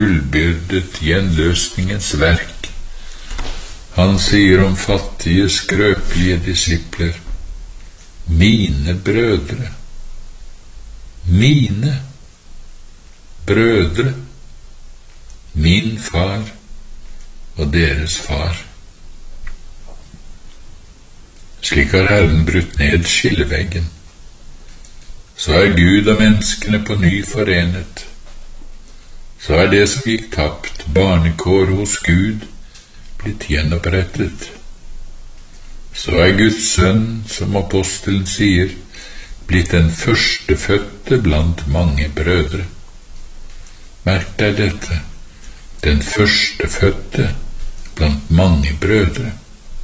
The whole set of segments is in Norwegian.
fullbyrdet gjenløsningens verk. Han sier om fattige, skrøpelige disipler: mine brødre, mine brødre, min far og deres far. Slik har Herren brutt ned skilleveggen. Så er Gud og menneskene på ny forenet. Så er det som gikk tapt, barnekår hos Gud, blitt gjenopprettet. Så er Guds sønn, som apostelen sier, blitt den førstefødte blant mange brødre. Merk deg dette, den førstefødte blant mange brødre.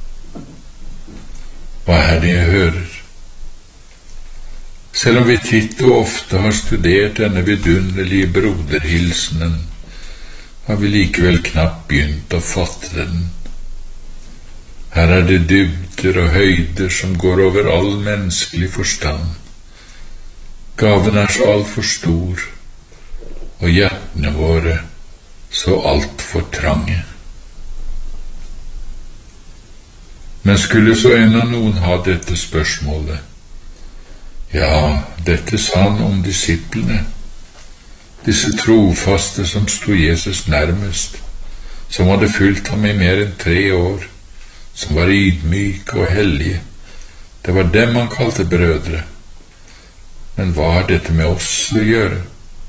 Hva er det jeg hører? Selv om vi titt og ofte har studert denne vidunderlige broderhilsenen, har vi likevel knapt begynt å fatte den. Her er det dybder og høyder som går over all menneskelig forstand. Gaven er så alt for stor, og hjertene våre så alt for trange. Men skulle så ennå noen ha dette spørsmålet: ja, dette sa han om disiplene, disse trofaste som sto Jesus nærmest, som hadde fulgt ham i mer enn 3 år, som var ydmyke og hellige. Det var dem han kalte brødre. Men hva har dette med oss å gjøre?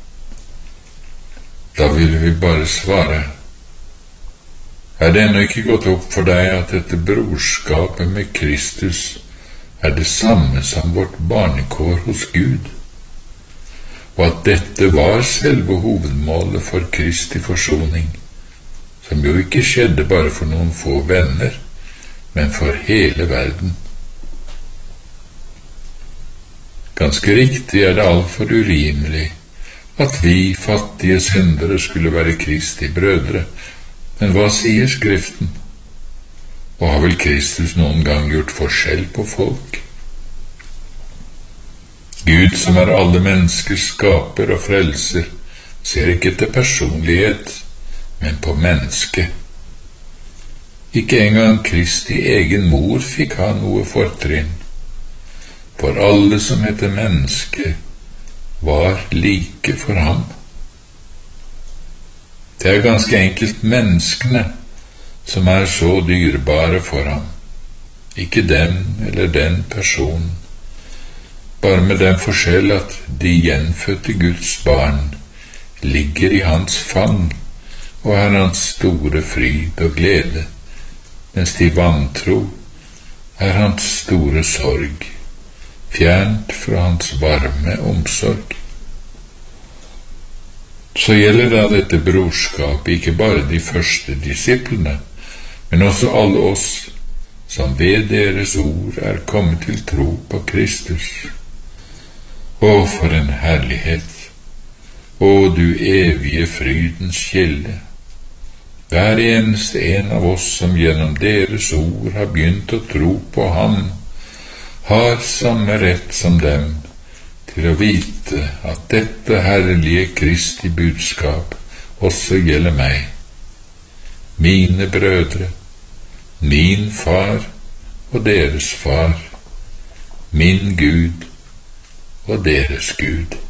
Da ville vi bare svare: er det ennå ikke gått opp for deg at dette brorskapet med Kristus er det samme som vårt barnekår hos Gud, og at dette var selve hovedmålet for Kristi forsoning, som jo ikke skjedde bare for noen få venner, men for hele verden? Ganske riktig er det alt for urimelig at vi fattige syndere skulle være Kristi brødre, men hva sier Skriften? Og har vel Kristus noen gang gjort forskjell på folk? Gud, som er alle menneskers skaper og frelser, ser ikke til personlighet, men på mennesket. Ikke engang Kristi egen mor fikk ha noe fortrinn, for alle som heter menneske, var like for ham. Det er ganske enkelt menneskene som er så dyrebare for ham, ikke den eller den personen, bare med den forskjell at de gjenfødte Guds barn ligger i hans fang og er hans store fryd og glede, mens de vantro er hans store sorg, fjernt fra hans varme omsorg. Så gjelder da dette brorskapet ikke bare de første disiplene, men også alle oss som ved deres ord er kommet til tro på Kristus. Å, for en herlighet! Å, du evige frydens kilde! Hver eneste en av oss som gjennom deres ord har begynt å tro på ham, har samme rett som dem til å vite at dette herlige Kristi budskap også gjelder meg, mine brødre, min far og deres far, min Gud og deres Gud.